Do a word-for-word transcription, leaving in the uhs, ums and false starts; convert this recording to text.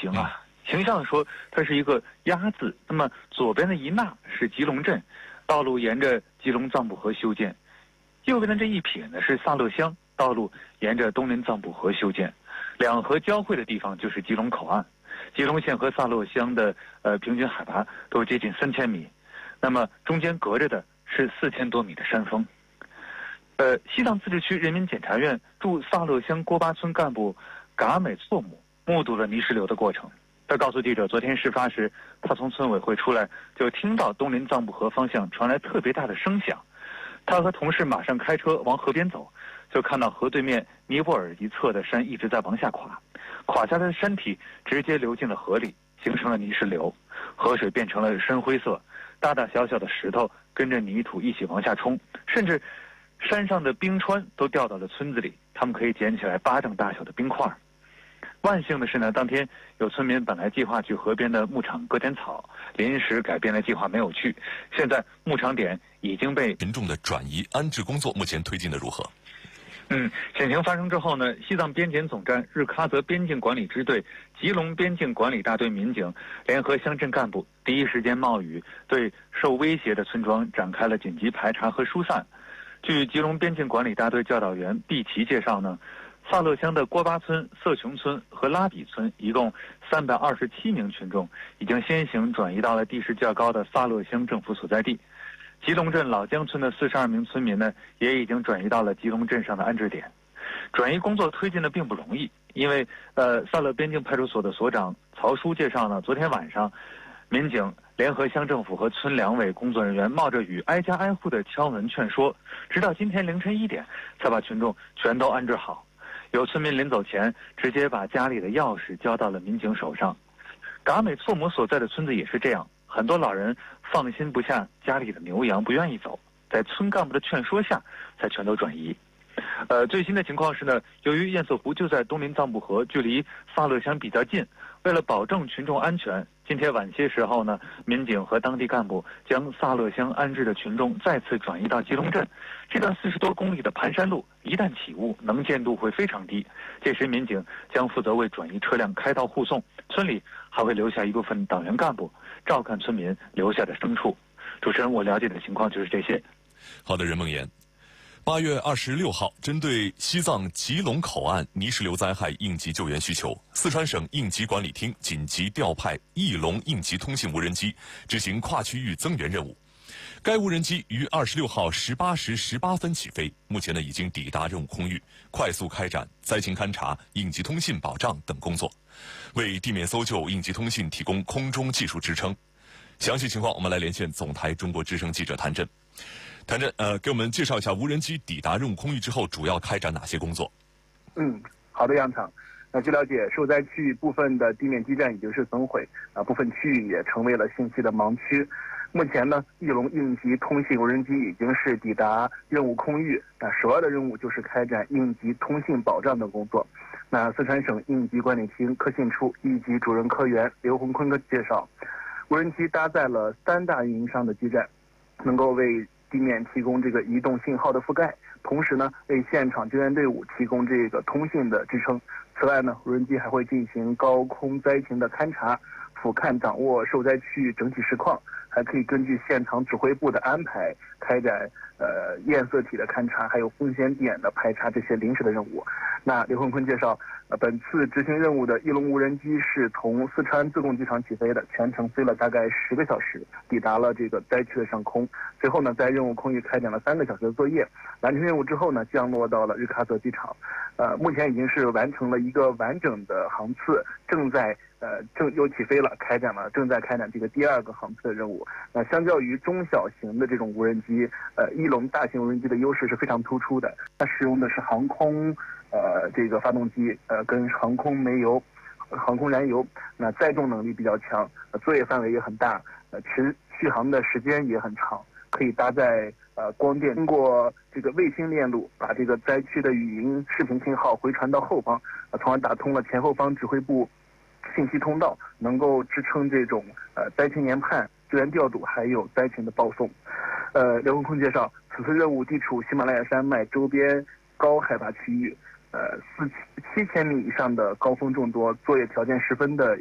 形啊，形象地说，它是一个鸭字。那么左边的一捺是吉隆镇，道路沿着吉隆藏布河修建；右边的这一撇呢是萨勒乡，道路沿着东林藏布河修建。两河交汇的地方就是吉隆口岸。吉隆县和萨勒乡的呃平均海拔都接近三千米，那么中间隔着的是四千多米的山峰。呃，西藏自治区人民检察院驻萨勒乡郭巴村干部噶美措姆目睹了泥石流的过程。他告诉记者，昨天事发时，他从村委会出来就听到东林藏布河方向传来特别大的声响。他和同事马上开车往河边走，就看到河对面尼泊尔一侧的山一直在往下垮，垮下来的山体直接流进了河里，形成了泥石流，河水变成了深灰色，大大小小的石头跟着泥土一起往下冲，甚至山上的冰川都掉到了村子里，他们可以捡起来巴掌大小的冰块。万幸的是呢，当天有村民本来计划去河边的牧场割点草，临时改变了计划没有去。现在牧场点已经被民众的转移安置工作目前推进的如何？ 嗯，险情发生之后呢，西藏边检总站日喀则边境管理支队、吉隆边境管理大队民警联合乡镇干部，第一时间冒雨对受威胁的村庄展开了紧急排查和疏散。据吉隆边境管理大队教导员毕奇介绍呢，萨勒乡的郭巴村、色琼村和拉比村一共三百二十七名群众已经先行转移到了地势较高的萨勒乡政府所在地。吉隆镇老江村的四十二名村民呢，也已经转移到了吉隆镇上的安置点。转移工作推进的并不容易，因为呃，萨勒边境派出所的所长曹叔介绍呢，昨天晚上，民警联合乡政府和村两委工作人员冒着雨挨家挨户的敲门劝说，直到今天凌晨一点才把群众全都安置好。有村民临走前直接把家里的钥匙交到了民警手上。噶美措姆所在的村子也是这样，很多老人放心不下家里的牛羊，不愿意走，在村干部的劝说下才全都转移。呃，最新的情况是呢，由于堰塞湖就在东林藏布河，距离萨勒乡比较近，为了保证群众安全，今天晚些时候呢，民警和当地干部将萨勒乡安置的群众再次转移到吉隆镇。这段四十多公里的盘山路，一旦起雾，能见度会非常低。届时，民警将负责为转移车辆开道护送，村里还会留下一部分党员干部照看村民留下的牲畜。主持人，我了解的情况就是这些。 好的，任梦岩。八月二十六号，针对西藏吉隆口岸泥石流灾害应急救援需求，四川省应急管理厅紧急调派翼龙应急通信无人机执行跨区域增援任务。该无人机于二十六号十八时十八分起飞，目前呢已经抵达任务空域，快速开展灾情勘察、应急通信保障等工作，为地面搜救、应急通信提供空中技术支撑。详细情况，我们来连线总台中国之声记者谭震。谭震，呃，给我们介绍一下无人机抵达任务空域之后，主要开展哪些工作？ 嗯，好的，杨厂。那据了解，受灾区域部分的地面基站已经是损毁，啊，部分区域也成为了信息的盲区。目前呢，翼龙应急通信无人机已经是抵达任务空域，那首要的任务就是开展应急通信保障的工作。那四川省应急管理厅科信处一级主任科员刘洪坤介绍，无人机搭载了三大运营商的基站，能够为地面提供这个移动信号的覆盖，同时呢，为现场救援队伍提供这个通信的支撑。此外呢，无人机还会进行高空灾情的勘察，俯瞰掌握受灾区域整体实况，还可以根据现场指挥部的安排开展呃堰塞体的勘察，还有风险点的排查这些临时的任务。那刘洪坤介绍，呃，本次执行任务的翼龙无人机是从四川自贡机场起飞的，全程飞了大概十个小时，抵达了这个灾区的上空。随后呢，在任务空域开展了三个小时的作业，完成任务之后呢，降落到了日喀则机场。呃，目前已经是完成了一个完整的航次，正在呃正又起飞了，开展了正在开展这个第二个航次的任务。那相较于中小型的这种无人机，呃，翼龙大型无人机的优势是非常突出的。它使用的是航空呃这个发动机，呃跟航空煤油、航空燃油，那载重能力比较强，呃、作业范围也很大，呃持续航的时间也很长，可以搭载呃光电，通过这个卫星链路把这个灾区的语音、视频信号回传到后方，呃，从而打通了前后方指挥部信息通道，能够支撑这种呃灾情研判、救援调度还有灾情的报送。呃，刘洪坤介绍，此次任务地处喜马拉雅山脉周边高海拔区域，呃，四七千米以上的高峰众多，作业条件十分的